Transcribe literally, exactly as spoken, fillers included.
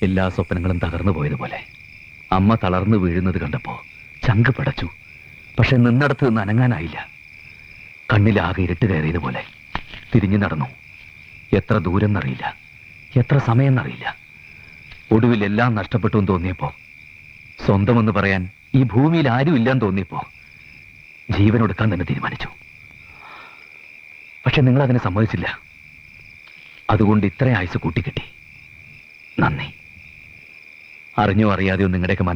എല്ലാ സ്വപ്നങ്ങളും തകർന്നു പോയതുപോലെ അമ്മ തളർന്നു വീഴുന്നത് കണ്ടപ്പോ ചങ്ക് പിടച്ചു. പക്ഷെ നിന്നിടത്ത് നിന്ന് അനങ്ങാനായില്ല. കണ്ണിലാകെ ഇരുട്ട് കയറിയതുപോലെ തിരിഞ്ഞു നടന്നു. എത്ര ദൂരം എന്നറിയില്ല, എത്ര സമയം എന്നറിയില്ല. ഒടുവിൽ എല്ലാം നഷ്ടപ്പെട്ടു എന്ന് തോന്നിയപ്പോ, സ്വന്തമെന്ന് പറയാൻ ഈ ഭൂമിയിൽ ആരും ഇല്ലാന്ന് തോന്നിയപ്പോ ജീവനൊടുക്കാൻ തന്നെ തീരുമാനിച്ചു. പക്ഷെ നിങ്ങൾ അതിനെ സമ്മതിച്ചില്ല. അതുകൊണ്ട് ഇത്രയും ആയുസ് കൂട്ടിക്കിട്ടി. നന്ദി. അറിഞ്ഞോ അറിയാതെയോ നിങ്ങളുടെയൊക്കെ